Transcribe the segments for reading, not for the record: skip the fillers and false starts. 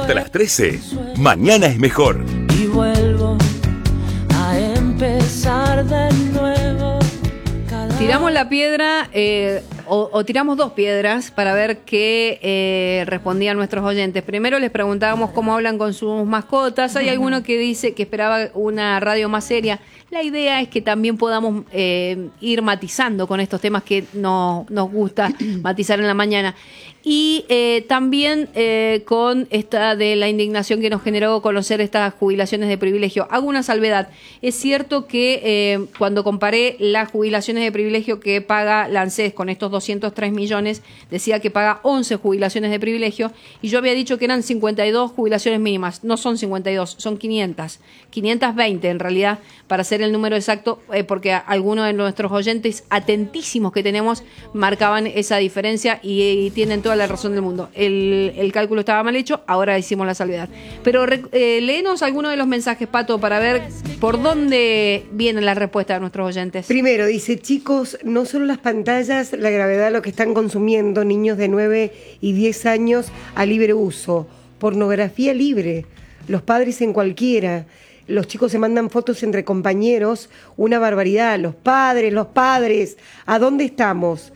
Hasta las 13. Mañana es mejor. Y vuelvo a empezar de nuevo. Tiramos la piedra o tiramos dos piedras para ver qué respondían nuestros oyentes. Primero les preguntábamos cómo hablan con sus mascotas. Hay alguno que dice que esperaba una radio más seria. La idea es que también podamos ir matizando con estos temas que nos gusta matizar en la mañana. Y también con esta de la indignación que nos generó conocer estas jubilaciones de privilegio. Hago una salvedad. Es cierto que cuando comparé las jubilaciones de privilegio que paga la ANSES con estos 203 millones, decía que paga 11 jubilaciones de privilegio, y yo había dicho que eran 52 jubilaciones mínimas. No son 52, son 500. 520 en realidad, para ser el número exacto, porque algunos de nuestros oyentes atentísimos que tenemos marcaban esa diferencia y tienen toda la razón del mundo. El cálculo estaba mal hecho, ahora hicimos la salvedad. Pero léenos algunos de los mensajes, Pato, para ver por dónde viene la respuesta de nuestros oyentes. Primero, dice, chicos, no solo las pantallas, la gravedad de lo que están consumiendo niños de 9 y 10 años a libre uso, pornografía libre, los padres en cualquiera, los chicos se mandan fotos entre compañeros, una barbaridad, los padres, ¿a dónde estamos?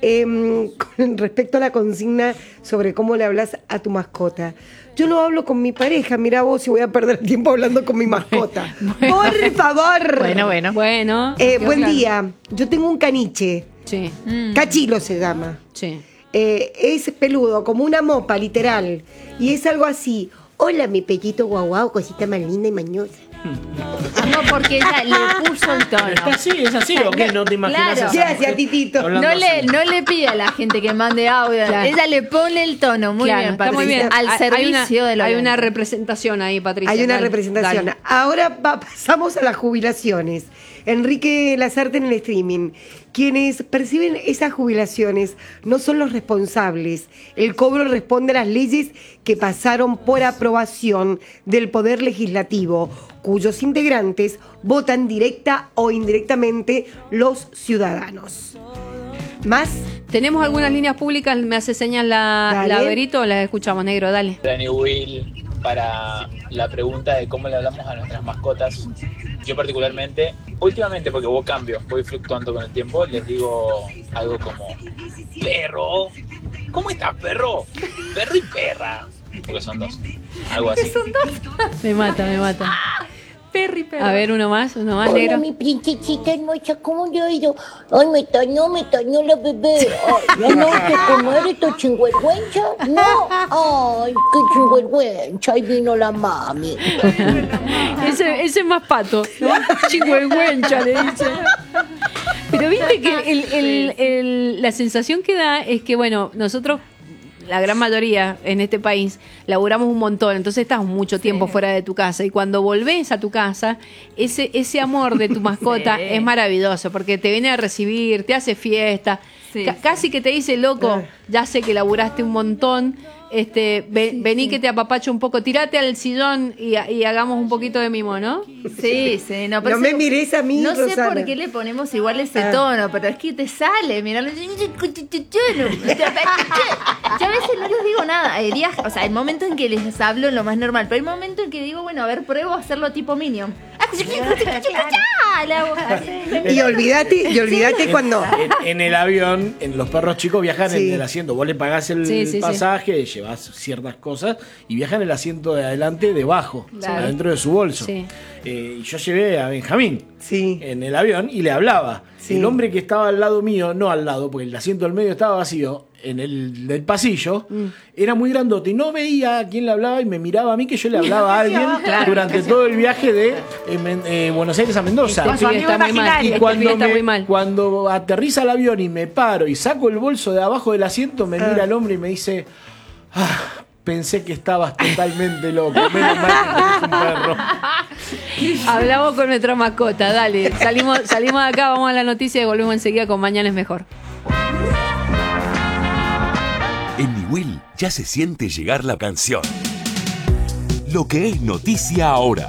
Con respecto a la consigna sobre cómo le hablas a tu mascota. Yo no hablo con mi pareja, mira vos si voy a perder el tiempo hablando con mi mascota. Bueno. Por favor. Bueno. Buen día. Yo tengo un caniche. Sí. Cachilo se llama. Sí. Es peludo, como una mopa, literal. Y es algo así. Hola, mi pellito guau, cosita más linda y mañosa. No, porque ella le puso el tono. ¿Es así o qué? No te imaginas. Claro. Gracias, Titito. No le pide a la gente que mande audio. Claro. Ella le pone el tono. Muy bien, Patricia. Está muy bien. Al servicio de lo Hay una representación ahí, Patricia. Hay una representación. Dale. Ahora pasamos a las jubilaciones. Enrique Lazarte en el streaming. Quienes perciben esas jubilaciones no son los responsables. El cobro responde a las leyes que pasaron por aprobación del Poder Legislativo, cuyos integrantes votan directa o indirectamente los ciudadanos. ¿Más? Tenemos algunas líneas públicas, me hace señal la Verito, las escuchamos, negro, dale. Dani Will, para la pregunta de cómo le hablamos a nuestras mascotas, yo particularmente, últimamente porque hubo cambios, voy fluctuando con el tiempo, les digo algo como perro, ¿cómo estás, perro? Perro y perra, porque son dos, algo así. Son dos. Me mata. Perro y perro. A ver, uno más, Hola, negro. mi princesita hermosa, ¿cómo le ha ido? Ay, me tañó la bebé. Ay, ¿ya no te comer esto chingüengüencha? No. Ay, qué chingüengüencha. Ahí vino la mami. Ese es más Pato, ¿no? Chingüengüencha, le dice. Pero viste que la sensación que da es que, bueno, nosotros, la gran mayoría en este país, laburamos un montón, entonces estás mucho tiempo fuera de tu casa, y cuando volvés a tu casa, ese amor de tu mascota es maravilloso, porque te viene a recibir, te hace fiesta, casi que te dice, loco, ya sé que laburaste un montón, vení que te apapacho un poco, tirate al sillón y hagamos un poquito de mimo, ¿no? Sí. No me mires a mí, No sé Rosana. por qué le ponemos igual ese tono, pero es que te sale, miralo. Yo a veces no les digo nada. Hay momentos en que les hablo lo más normal, pero hay momentos en que digo, bueno, a ver, pruebo a hacerlo tipo Minion. Y olvídate cuando... En el avión, los perros chicos viajan en el asiento. Vos le pagás el pasaje, llevas ciertas cosas y viajan en el asiento de adelante debajo, adentro de su bolso. Sí. Y yo llevé a Benjamín en el avión y le hablaba. El hombre que estaba al lado mío, no al lado, porque el asiento del medio estaba vacío, en el del pasillo, era muy grandote y no veía a quién le hablaba y me miraba a mí que yo le hablaba a alguien durante todo el viaje de Buenos Aires a Mendoza. Y cuando aterriza el avión y me paro y saco el bolso de abajo del asiento, me mira el hombre y me dice, pensé que estabas totalmente loco, menos mal que tenés un perro. Hablamos con nuestra mascota, dale, salimos de acá, vamos a la noticia y volvemos enseguida con Mañana es Mejor. En Niwil ya se siente llegar la canción. Lo que es noticia ahora.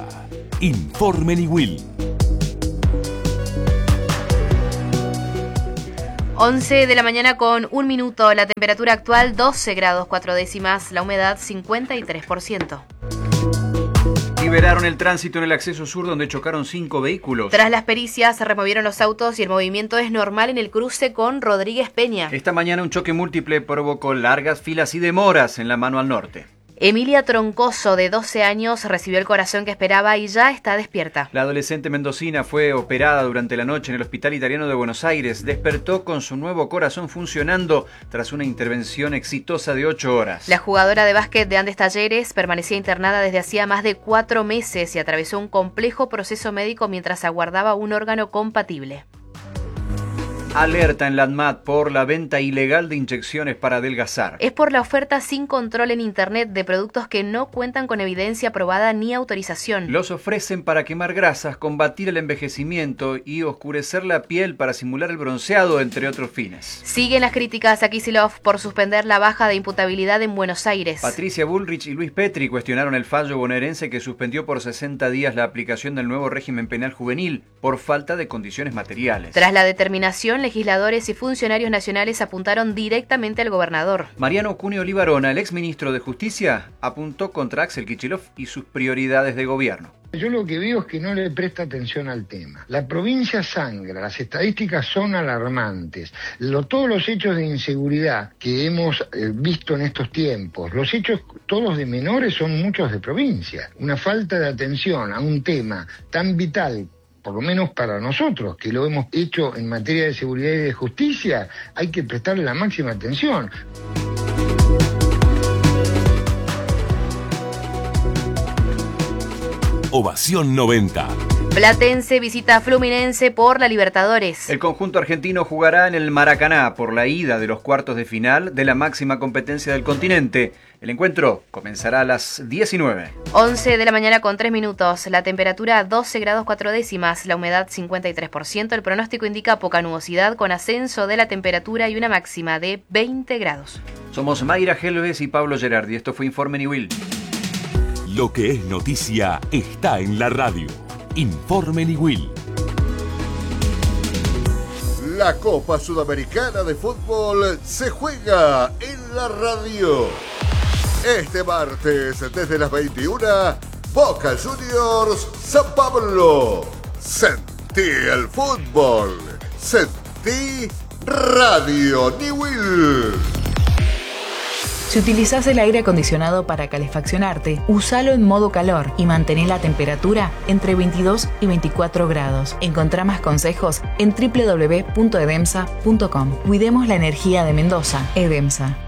Informe Niwil. 11 de la mañana con 1 minuto, la temperatura actual 12 grados 4 décimas, la humedad 53%. Liberaron el tránsito en el acceso sur donde chocaron 5 vehículos. Tras las pericias se removieron los autos y el movimiento es normal en el cruce con Rodríguez Peña. Esta mañana un choque múltiple provocó largas filas y demoras en la mano al norte. Emilia Troncoso, de 12 años, recibió el corazón que esperaba y ya está despierta. La adolescente mendocina fue operada durante la noche en el Hospital Italiano de Buenos Aires. Despertó con su nuevo corazón funcionando tras una intervención exitosa de 8 horas. La jugadora de básquet de Andes Talleres permanecía internada desde hacía más de 4 meses y atravesó un complejo proceso médico mientras aguardaba un órgano compatible. Alerta en la ANMAT por la venta ilegal de inyecciones para adelgazar. Es por la oferta sin control en Internet de productos que no cuentan con evidencia probada ni autorización. Los ofrecen para quemar grasas, combatir el envejecimiento y oscurecer la piel para simular el bronceado, entre otros fines. Siguen las críticas a Kicillof por suspender la baja de imputabilidad en Buenos Aires. Patricia Bullrich y Luis Petri cuestionaron el fallo bonaerense que suspendió por 60 días la aplicación del nuevo régimen penal juvenil por falta de condiciones materiales. Tras la determinación, legisladores y funcionarios nacionales apuntaron directamente al gobernador. Mariano Cuneo Libarona, el exministro de Justicia, apuntó contra Axel Kicillof y sus prioridades de gobierno. Yo lo que veo es que no le presta atención al tema. La provincia sangra, las estadísticas son alarmantes. Todos los hechos de inseguridad que hemos visto en estos tiempos, los hechos todos de menores son muchos de provincia. Una falta de atención a un tema tan vital, por lo menos para nosotros, que lo hemos hecho en materia de seguridad y de justicia, hay que prestarle la máxima atención. Ovación 90. Platense visita a Fluminense por la Libertadores. El conjunto argentino jugará en el Maracaná por la ida de los cuartos de final de la máxima competencia del continente. El encuentro comenzará a las 19. 11 de la mañana con 3 minutos. La temperatura 12 grados 4 décimas, la humedad 53%. El pronóstico indica poca nubosidad con ascenso de la temperatura y una máxima de 20 grados. Somos Mayra Helves y Pablo Gerardi. Esto fue Informe Niwil. Lo que es noticia está en la radio. Informe Niwil. La Copa Sudamericana de Fútbol se juega en la radio. Este martes, desde las 21, Boca Juniors San Pablo. Sentí el fútbol. Sentí Radio Niwil. Si utilizás el aire acondicionado para calefaccionarte, usalo en modo calor y mantén la temperatura entre 22 y 24 grados. Encontrá más consejos en www.edemsa.com. Cuidemos la energía de Mendoza. Edemsa.